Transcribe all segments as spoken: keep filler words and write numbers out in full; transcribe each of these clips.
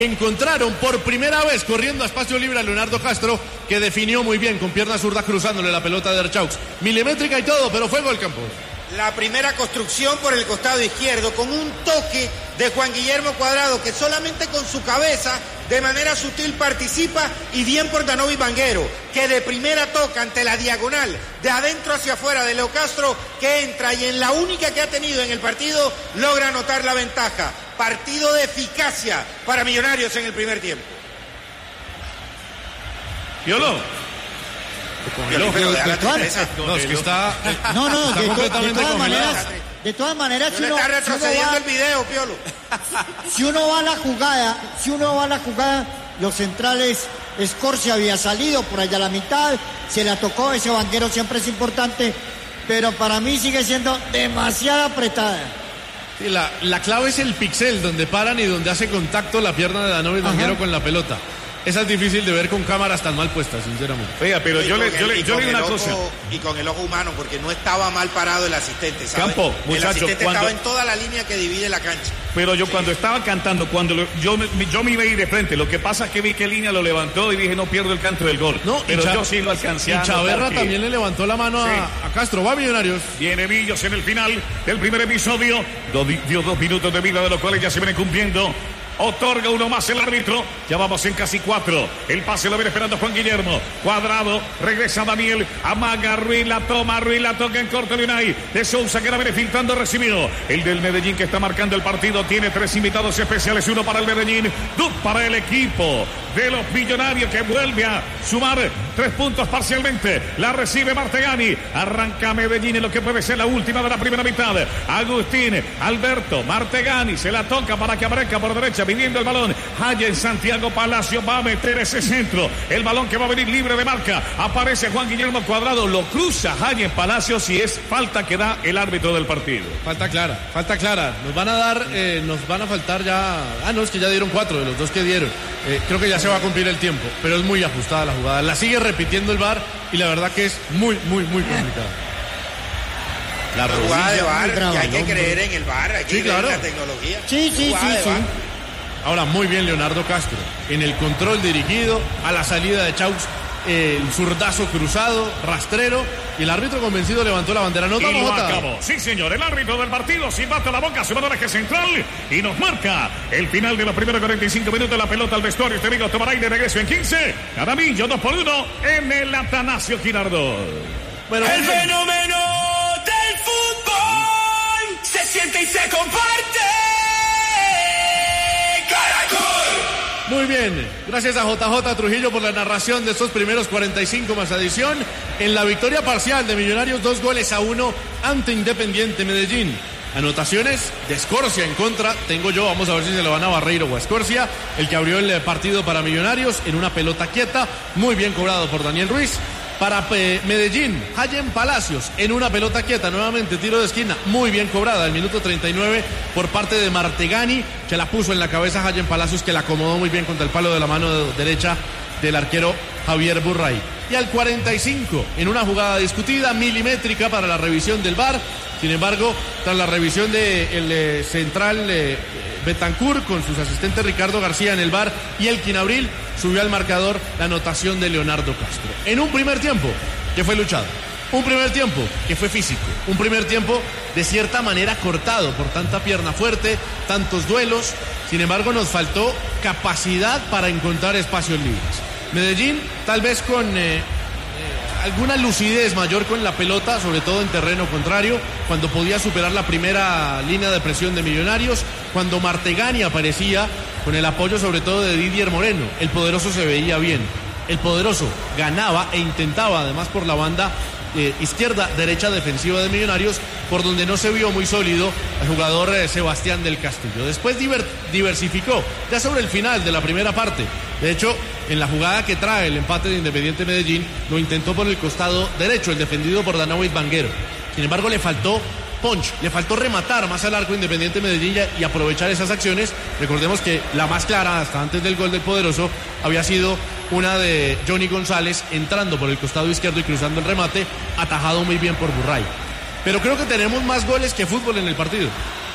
Encontraron por primera vez corriendo a espacio libre a Leonardo Castro, que definió muy bien con pierna zurda cruzándole la pelota de Erchaux. Milimétrica y todo, pero fue gol, Campos. La primera construcción por el costado izquierdo con un toque de Juan Guillermo Cuadrado, que solamente con su cabeza de manera sutil participa, y bien por Danovi Vanguero, que de primera toca ante la diagonal de adentro hacia afuera de Leo Castro, que entra y en la única que ha tenido en el partido logra anotar la ventaja. Partido de eficacia para Millonarios en el primer tiempo. ¿Piolo? Piolo, pero deja la tristeza. No, es que está... No, no, está de, to, de completamente todas congelado. maneras, de todas maneras, si No uno, le está si uno retrocediendo va, el video, Piolo. si uno va a la jugada, si uno va a la jugada, los centrales, Escorcia había salido por allá a la mitad, se la tocó, ese Vanguero siempre es importante, pero para mí sigue siendo demasiado apretada. Sí, la, la clave es el pixel donde paran y donde hace contacto la pierna de Danovi Vanguero con la pelota. Esa es difícil de ver con cámaras tan mal puestas, sinceramente. Oiga, pero Y yo con le, yo el- le, y yo con le digo el una ojo- cosa. Y con el ojo humano, porque no estaba mal parado el asistente, ¿sabe? Campo, El muchacho, asistente cuando- estaba en toda la línea que divide la cancha. Pero yo cuando estaba cantando, cuando lo- yo, me- yo me iba a ir de frente, lo que pasa es que vi que Línea lo levantó y dije, no pierdo el canto del gol. No, y pero Cha- yo sí lo alcancé Y a notar Chaverra que también le levantó la mano Sí. a, a Castro. Va, Millonarios. Viene Millos en el final del primer episodio. Do- dio dos minutos de vida, de los cuales ya se vienen cumpliendo. Otorga uno más el árbitro. Ya vamos en casi cuatro. El pase lo viene esperando Juan Guillermo. Cuadrado. Regresa Daniel. Amaga. Ruiz la toma. Ruiz la toca en corto. Leonay. De Sousa que la viene filtrando. Recibido. El del Medellín que está marcando el partido. Tiene tres invitados especiales. Uno para el Medellín. Dos para el equipo de los Millonarios, que vuelve a sumar tres puntos parcialmente. La recibe Martegani. Arranca Medellín en lo que puede ser la última de la primera mitad. Agustín. Alberto. Martegani. Se la toca para que aparezca por derecha. Viniendo el balón, Haya en Santiago Palacio va a meter ese centro, el balón que va a venir libre de marca, aparece Juan Guillermo Cuadrado, lo cruza Haya en Palacios y es falta que da el árbitro del partido. Falta clara, falta clara. Nos van a dar, eh, nos van a faltar ya... Ah, no, es que ya dieron cuatro de los dos que dieron. Eh, creo que ya se va a cumplir el tiempo, pero es muy ajustada la jugada. La sigue repitiendo el V A R y la verdad que es muy, muy, muy complicada. La jugada de V A R, bravo, que hay que hombre. creer en el V A R, hay que Sí, creer claro. en la tecnología. Sí, sí, Jugada sí, de sí. V A R. Ahora, muy bien Leonardo Castro. En el control dirigido, a la salida de Chaux, eh, el zurdazo cruzado, rastrero, y el árbitro convencido levantó la bandera. No Y lo vamos a acabó. Sí, señor. El árbitro del partido silbata la boca, se va al eje central y nos marca el final de los primeros cuarenta y cinco minutos. La pelota al vestuario. Este amigo tomará aire, regreso en quince. Caramillo, dos por uno en el Atanasio Girardot. Bueno, El fenómeno del fútbol se siente y se comparte. Caracol. muy bien. Gracias a J J Trujillo por la narración de estos primeros cuarenta y cinco más adición. En la victoria parcial de Millonarios, dos goles a uno ante Independiente Medellín. Anotaciones de Escorcia en contra. Tengo yo, vamos a ver si se lo van a Barreiro o a Escorcia, el que abrió el partido para Millonarios en una pelota quieta, muy bien cobrado por Daniel Ruiz. Para eh, Medellín, Hayen Palacios en una pelota quieta, nuevamente tiro de esquina, muy bien cobrada, al minuto treinta y nueve por parte de Martegani, que la puso en la cabeza Hayen Palacios, que la acomodó muy bien contra el palo de la mano derecha del arquero Javier Burray. Y al cuarenta y cinco, en una jugada discutida, milimétrica para la revisión del V A R, sin embargo, tras la revisión del de eh, central eh, Betancur con sus asistentes Ricardo García en el V A R y Elkin Abril, subió al marcador la anotación de Leonardo Castro. En un primer tiempo que fue luchado, un primer tiempo que fue físico, un primer tiempo de cierta manera cortado por tanta pierna fuerte, tantos duelos, sin embargo nos faltó capacidad para encontrar espacios libres. Medellín tal vez con... Eh, alguna lucidez mayor con la pelota, sobre todo en terreno contrario, cuando podía superar la primera línea de presión de Millonarios, cuando Martegani aparecía con el apoyo sobre todo de Didier Moreno. El poderoso se veía bien, el poderoso ganaba e intentaba además por la banda eh, izquierda, derecha defensiva de Millonarios, por donde no se vio muy sólido el jugador eh, Sebastián del Castillo. Después diver, diversificó, ya sobre el final de la primera parte. De hecho, en la jugada que trae el empate de Independiente Medellín, lo intentó por el costado derecho, el defendido por Danovi Vanguero. Sin embargo, le faltó punch, le faltó rematar más al arco Independiente Medellín y aprovechar esas acciones. Recordemos que la más clara, hasta antes del gol del poderoso, había sido una de Johnny González entrando por el costado izquierdo y cruzando el remate, atajado muy bien por Burray. Pero creo que tenemos más goles que fútbol en el partido.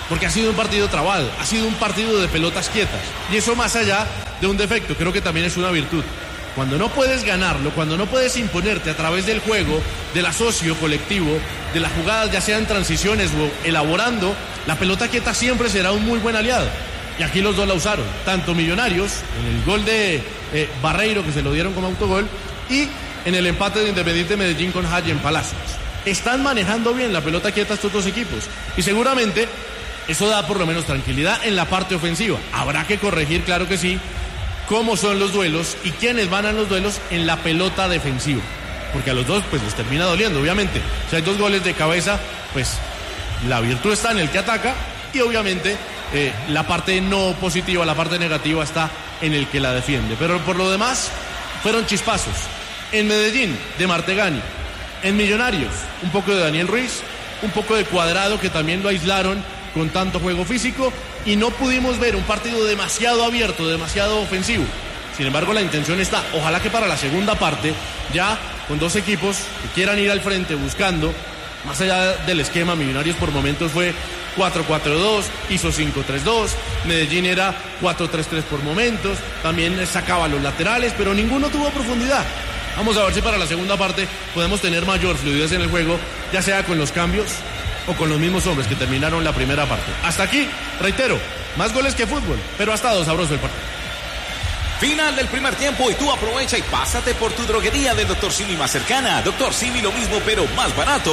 porque ha sido un partido trabado, ha sido un partido de pelotas quietas. Y eso más allá de un defecto, creo que también es una virtud. Cuando no puedes ganarlo, cuando no puedes imponerte a través del juego, del asocio colectivo, de las jugadas, ya sean transiciones o elaborando, la pelota quieta siempre será un muy buen aliado. Y aquí los dos la usaron, tanto Millonarios, en el gol de eh, Barreiro, que se lo dieron como autogol, y en el empate de Independiente Medellín con Hayen Palacios. Están manejando bien la pelota quieta estos dos equipos, y seguramente eso da por lo menos tranquilidad en la parte ofensiva. Habrá que corregir, claro que sí, cómo son los duelos y quiénes van a los duelos en la pelota defensiva, porque a los dos pues les termina doliendo, obviamente. Si hay dos goles de cabeza, pues la virtud está en el que ataca y obviamente eh, la parte no positiva, la parte negativa está en el que la defiende. Pero por lo demás fueron chispazos. En Medellín, de Martegani. En Millonarios, un poco de Daniel Ruiz, un poco de Cuadrado, que también lo aislaron con tanto juego físico, y no pudimos ver un partido demasiado abierto, demasiado ofensivo. Sin embargo, la intención está, ojalá que para la segunda parte, ya con dos equipos que quieran ir al frente buscando, más allá del esquema, Millonarios por momentos fue cuatro cuatro dos, hizo cinco tres dos, Medellín era cuatro tres tres por momentos, también sacaba los laterales, pero ninguno tuvo profundidad. Vamos a ver si para la segunda parte podemos tener mayor fluidez en el juego, ya sea con los cambios o con los mismos hombres que terminaron la primera parte. Hasta aquí, reitero, más goles que fútbol, pero ha estado sabroso el partido. Final del primer tiempo y tú aprovecha y pásate por tu droguería del doctor Simi más cercana. doctor Simi, lo mismo pero más barato.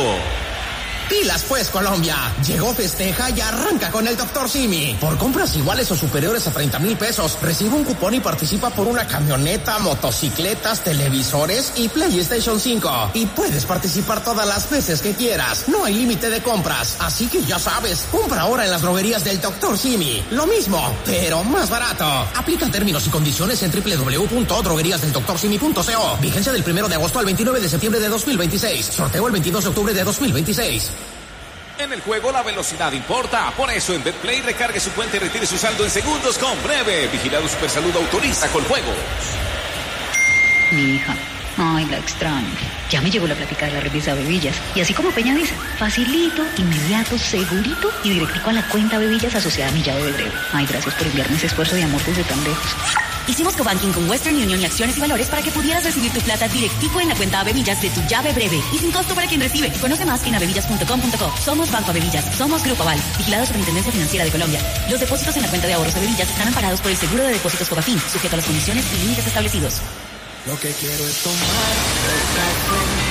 Pilas pues, Colombia. Llegó, festeja y arranca con el doctor Simi. Por compras iguales o superiores a treinta mil pesos, recibe un cupón y participa por una camioneta, motocicletas, televisores y PlayStation cinco. Y puedes participar todas las veces que quieras. No hay límite de compras. Así que ya sabes, compra ahora en las droguerías del doctor Simi. Lo mismo, pero más barato. Aplican términos y condiciones en doble u doble u doble u punto droguerías del doctor simi punto co. Vigencia del primero de agosto al veintinueve de septiembre de dos mil veintiséis. Sorteo el veintidós de octubre de dos mil veintiséis. En el juego la velocidad importa, por eso en BetPlay recargue su cuenta y retire su saldo en segundos con Breve. Vigilado Supersalud, autoriza con juegos. Mi hija, ay, la extraño. Ya me llegó la plática de la revista Bebillas. Y así como Peña dice, facilito, inmediato, segurito y directico a la cuenta Bebillas asociada a mi llave de Breve. Ay, gracias por enviarme ese esfuerzo de amor desde tan lejos. Hicimos cobanking con Western Union y Acciones y Valores para que pudieras recibir tu plata directico en la cuenta Bebillas de tu llave Breve y sin costo para quien recibe. Conoce más en abebillas punto com punto co. Somos Banco Abebillas, somos Grupo Aval, vigilado Superintendencia Financiera de Colombia. Los depósitos en la cuenta de ahorros de Bebillas están amparados por el Seguro de Depósitos Fogafín, sujeto a las condiciones y límites establecidos. Lo que quiero es tomar